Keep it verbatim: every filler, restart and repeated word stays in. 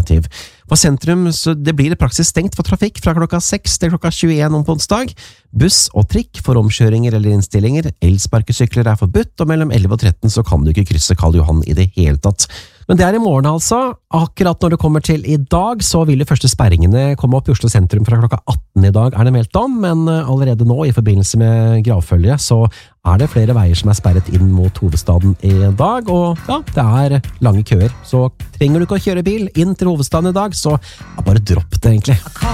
alternativ. For sentrum så det blir i praksis stengt for trafikk fra klokka seks til klokka tjueen om på onsdag. Buss og trikk for omkjøringer eller innstillinger. Elsparkesykler er forbudt, og mellom elleve og tretten så kan du ikke krysse Karl Johan i det hele tatt. Men det er i morgen altså. Akkurat når det kommer til i dag, så vil de første sperringene komme opp i Oslo sentrum fra klokka atten i dag, er det meldt om, men allerede nå, i forbindelse med gravfølge, så er det flere veier som er sperret inn mot hovedstaden i dag, og ja, det er lange køer. Så trenger du ikke å kjøre bil inn til hovedstaden i dag, så ja, bare dropp det egentlig.